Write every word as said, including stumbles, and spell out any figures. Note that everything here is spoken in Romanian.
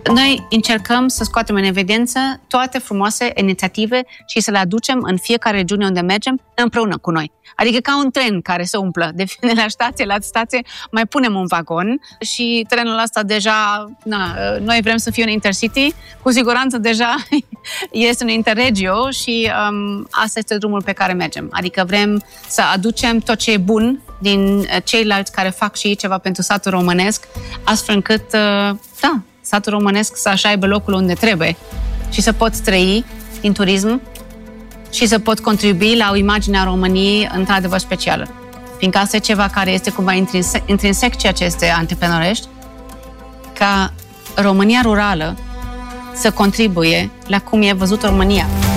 Noi încercăm să scoatem în evidență toate frumoase inițiative și să le aducem în fiecare regiune unde mergem împreună cu noi. Adică ca un tren care se umplă. De la stație la stație mai punem un vagon și trenul ăsta deja, na, noi vrem să fie un intercity, cu siguranță deja este un interregio și um, asta este drumul pe care mergem. Adică vrem să aducem tot ce e bun din ceilalți care fac și ceva pentru satul românesc, astfel încât, uh, da, satul românesc să-și aibă locul unde trebuie și să pot trăi din turism și să pot contribui la o imagine a României într-adevăr specială. Fiindcă asta e ceva care este cumva intrinsec, intrinsec ceea ce este antreprenorești, ca România rurală să contribuie la cum e văzută România.